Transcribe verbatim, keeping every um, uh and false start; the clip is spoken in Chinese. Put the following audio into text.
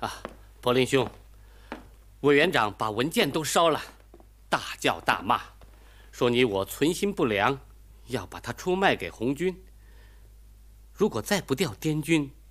啊，柏林兄，委员长把文件都烧了，大叫大骂，说你我存心不良，要把他出卖给红军。如果再不调滇军，